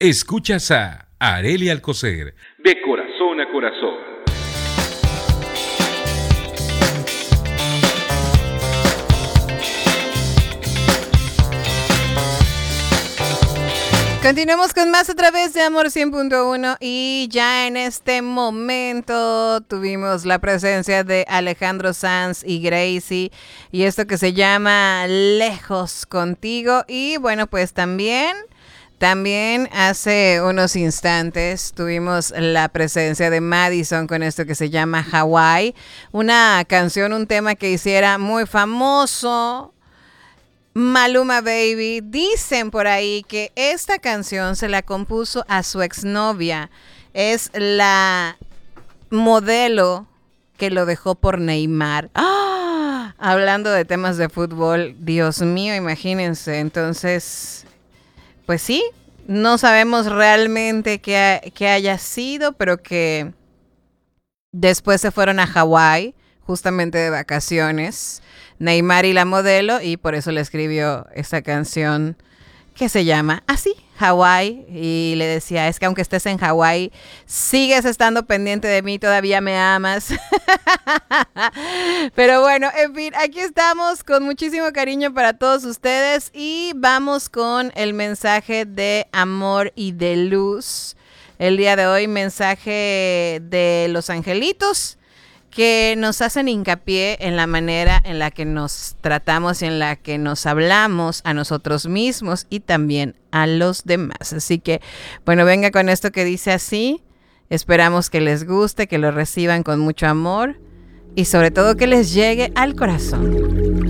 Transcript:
Escuchas a Arely Alcocer. De corazón a corazón. Continuamos con más a través de Amor 100.1 y ya en este momento tuvimos la presencia de Alejandro Sanz y Gracie y esto que se llama Lejos Contigo. Y bueno, pues también hace unos instantes tuvimos la presencia de Madison con esto que se llama Hawaii, una canción, un tema que hiciera muy famoso Maluma Baby. Dicen por ahí que esta canción se la compuso a su exnovia. Es la modelo que lo dejó por Neymar. ¡Ah! Hablando de temas de fútbol, Dios mío, imagínense. Entonces, pues sí, no sabemos realmente qué haya sido, pero que después se fueron a Hawái, justamente de vacaciones, Neymar y la modelo, y por eso le escribió esa canción que se llama así, Hawái, y le decía, es que aunque estés en Hawái, sigues estando pendiente de mí, todavía me amas. Pero bueno, en fin, aquí estamos con muchísimo cariño para todos ustedes y vamos con el mensaje de amor y de luz. El día de hoy, mensaje de los angelitos, que nos hacen hincapié en la manera en la que nos tratamos y en la que nos hablamos a nosotros mismos y también a los demás. Así que, bueno, venga con esto que dice así. Esperamos que les guste, que lo reciban con mucho amor y sobre todo que les llegue al corazón.